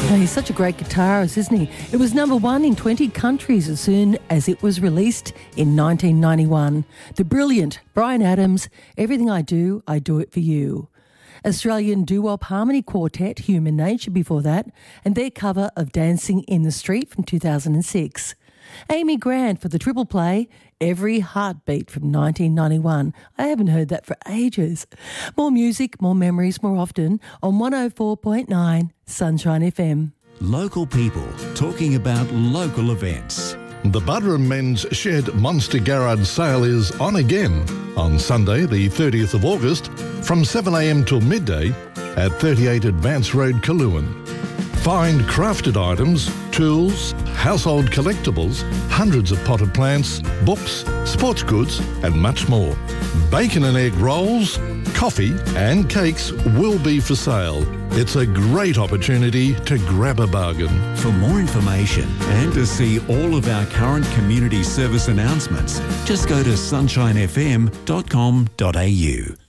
Oh, he's such a great guitarist, isn't he? It was number one in 20 countries as soon as it was released in 1991. The brilliant Bryan Adams, Everything I Do It For You. Australian doo-wop harmony quartet Human Nature before that, and their cover of Dancing in the Street from 2006. Amy Grant for the triple play, Every Heartbeat from 1991. I haven't heard that for ages. More music, more memories, more often on 104.9 Sunshine FM. Local people talking about local events. The Buderim Men's Shed Monster Garage sale is on again on Sunday, the 30th of August, from 7am till midday at 38 Advance Road, Kaluan. Find crafted items, tools, household collectibles, hundreds of potted plants, books, sports goods and much more. Bacon and egg rolls, coffee and cakes will be for sale. It's a great opportunity to grab a bargain. For more information and to see all of our current community service announcements, just go to sunshinefm.com.au.